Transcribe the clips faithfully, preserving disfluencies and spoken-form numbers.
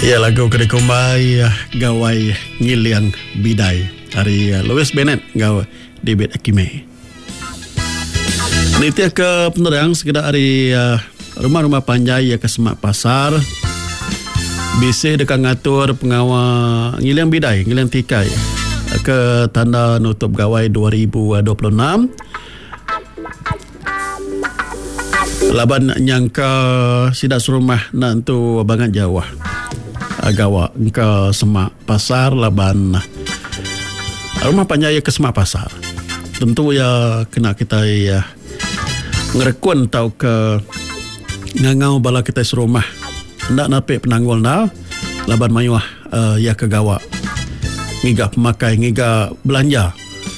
Ya, lagu Kedekumbai Gawai Ngiliang Bidai dari Louis Bennett Gawai David Akime. Nitia ke penerang sekedar hari uh, rumah-rumah panjai ya ke Semak Pasar. Bisa dekat ngatur pengawal Ngiliang Bidai, Ngiliang Tikai ke tanda nutup gawai dua ribu dua puluh enam. Laban nyangka sidak serumah nantu banget Jawa. Agawa ke Semak Pasar laban rumah panjaya ke Semak Pasar. Tentu ya kena kita ya ngerekun tau ke ngangau bala kita serumah. Ndak nape penanggul na laban mayuah uh, ya ke gawa. Ngiga pemakai, ngiga belanja.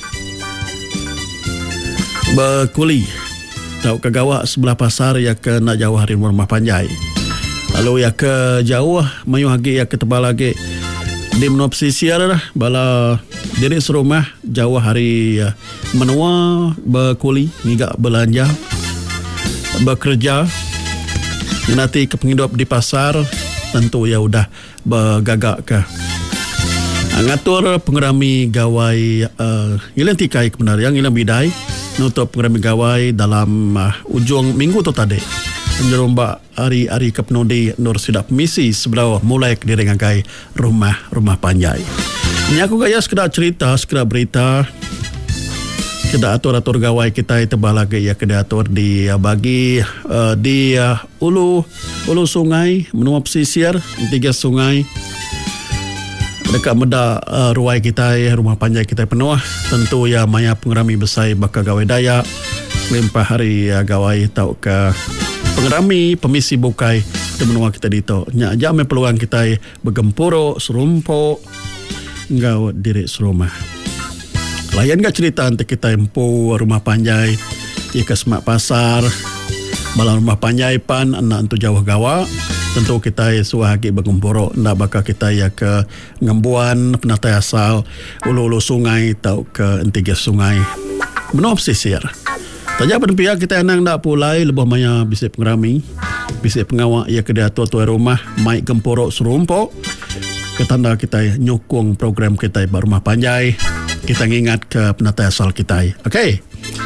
Berkuli tau ke gawa sebelah pasar ya ke nak jauh hari rumah panjai. Lalu ya ke jauh mayu lagi ya ke tebal lagi di menop sisir bala diri serumah jauh hari ya, menua berkuli ngiga belanja bekerja nanti ke penghidup di pasar tentu ya udah bergagak ke ngatur pengerami gawai uh, Ngiliang Tikai kebenaran Ngiliang Bidai nutup pengerami gawai dalam uh, ujung minggu tu tadi menjerombak hari-hari kepenudi Nur Sidak Misi sebelah mulai ke diri ngagai rumah-rumah panjai. Ini aku gaya sekedar cerita, sekedar berita kedah atur-atur gawai kita tebal lagi ya kedah atur di uh, bagi uh, di uh, ulu ulu sungai menua pesisir tiga sungai dekat meda uh, ruai kita ya, rumah panjai kita penuh tentu ya maya pengerami besar bakal gawai Dayak limpah hari ya, gawai tau ke pengerami pemisi bukai di menua kita dito nya jame peluang kita bergempuro serumpo ngau diri serumah. Layan gak cerita nanti kita empu rumah panjai ya ke Semak Pasar bala rumah panjai pan anak tu jauh gawa tentu kita suahagi bergempuro ndak bakal kita ya ke ngembuan penatai asal ulu-ulu sungai tau ke entiga sungai menop sisir. Tanya pada pihak kita yang nak pulai lebih maya bisa pengerami, bisa pengawak ya ke dia tua-tua rumah, mai gempurok serumpo. Ketanda kita nyokong program kita berumah panjai. Kita ingat ke penatai asal kita. Okey.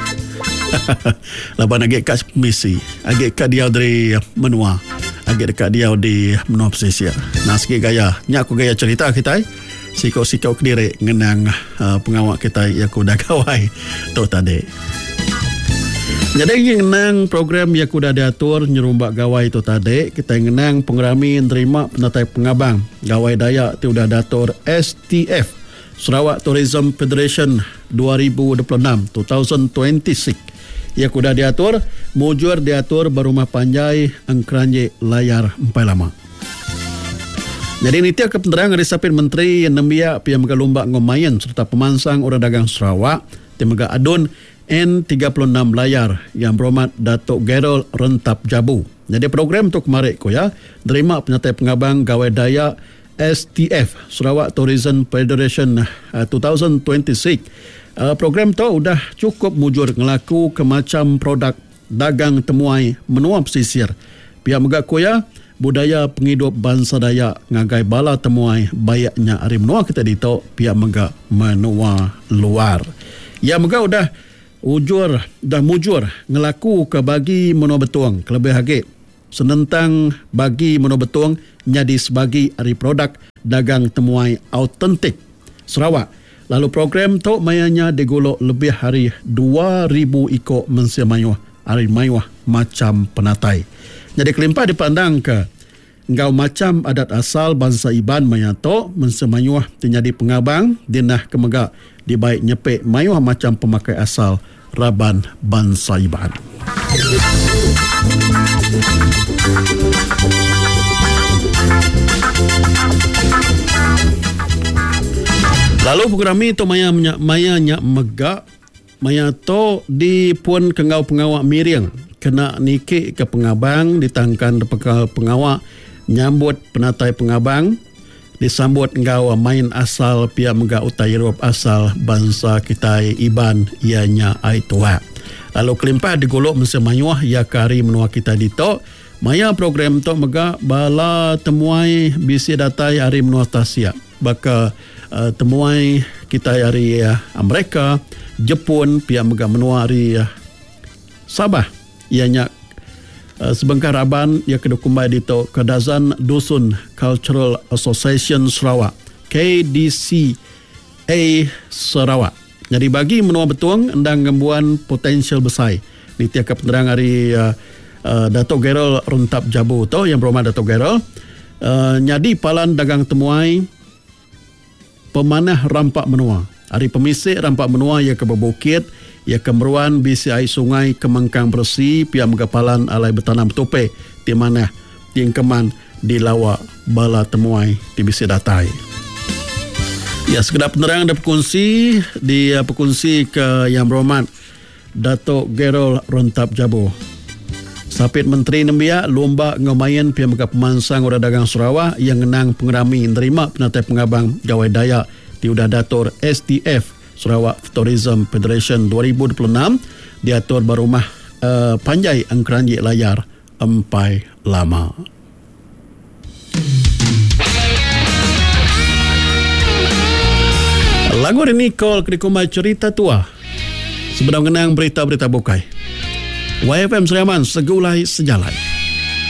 Laban agak kat misi, agak kat dia dari menua, agak dekat dia di menua pesisir. Nah sikit gaya, nyak aku gaya cerita kita. Sikau-sikau kediri ngenang uh, pengawak kita yang aku dah kawai tu tadi. Jadi ngenang program yang sudah diatur nyerumbak gawai itu tadi kita ngenang pengerami nerima penatai pengabang gawai Dayak itu sudah diatur S T F Sarawak Tourism Federation dua ribu dua puluh enam dua ribu dua puluh enam yang sudah diatur mujur diatur berumah panjai angkranje layar empai lama. Jadi nitia kepenerangan Risapin Menteri yang nembia pihak mengalumba ngomayan serta pemansang orang dagang Sarawak temaga adun N tiga puluh enam layar yang berhormat Datuk Gerald Rentap Jabu. Jadi program tu kemarin ko ya, terima penyatai pengabang gawai Dayak S T F Sarawak Tourism Federation uh, dua ribu dua puluh enam. Uh, program tu sudah cukup mujur ngelaku ke macam produk dagang temuai menua pesisir. Pihak megak ko ya, budaya penghidup bangsa Dayak ngagai bala temuai bayaknya hari menua kita dito pihak megak menua luar. Ya megak udah ujur dah mujur ngelaku ke bagi menua betuang kelebih lagi senentang bagi menua betuang nyadi sebagai hari produk dagang temuai autentik Sarawak. Lalu program tu mayanya digolok lebih hari dua ribu ikut mensia mayuah hari mayuah macam penatai. Jadi kelimpah dipandang ke engkau macam adat asal bangsa Iban mayato mensia mayuah tinyadi pengabang dinah kemegak di baik nyepek mayuah macam pemakai asal Raban bangsa Iban. Lalu programi itu maya maya nyak megak maya to di pun kengau pengawak miring kena niki ke pengabang ditangkan pekal pengawak nyambut penatai pengabang disambut engkau main asal pihak megak utai Europe asal bangsa kita Iban ianya Aitua. Lalu kelimpah digolok mensemayuah ya kari menua kita dito Maya program tok mega bala temuai bisi datai hari menua Asia. Baka uh, temuai kita hari uh, Amerika, Jepun pihak mega menua hari uh, Sabah. Ianya uh, sebengkar aban ia kedukumbai di tok Kadazan Dusun Cultural Association Sarawak, K D C A Sarawak. Jadi bagi menua betuang endang ngembuan potensial besar. Di tiap penerang hari uh, uh, Datuk Gerald Runtap Jabu tu yang berumah Datuk Gerald uh, nyadi palan dagang temuai pemanah rampak menua. Hari pemisik rampak menua ia ke bebukit, ia ke meruan bisi air sungai kemangkang bersih pihak megapalan alai bertanam betupe di mana tingkeman di lawa bala temuai di bisi datai. Ya, sekedar penerang ada perkongsi di uh, perkongsi ke yang berhormat Datuk Gerald Runtap Jabu. Sapit Menteri Nembia lomba ngemayan pihak mega pemansang Udah Dagang Sarawak yang ngenang pengerami nerima penatai pengabang gawai daya di Udah Datur S D F Sarawak Tourism Federation dua ribu dua puluh enam diatur barumah uh, panjai angkeranji layar empai lama. Lagu ini call kedikuma cerita tua. Sebelum mengenang berita-berita bukai. Y F M Seriaman segulai sejalan.